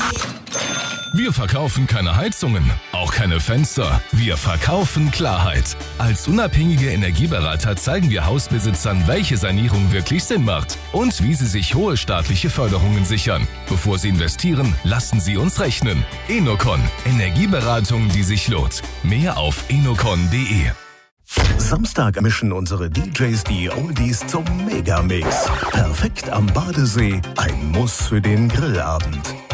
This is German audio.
Wir verkaufen keine Heizungen, auch keine Fenster. Wir verkaufen Klarheit. Als unabhängige Energieberater zeigen wir Hausbesitzern, welche Sanierung wirklich Sinn macht und wie sie sich hohe staatliche Förderungen sichern. Bevor sie investieren, lassen sie uns rechnen. Enocon. Energieberatung, die sich lohnt. Mehr auf enocon.de. Samstag mischen unsere DJs die Oldies zum Megamix. Perfekt am Badesee, ein Muss für den Grillabend.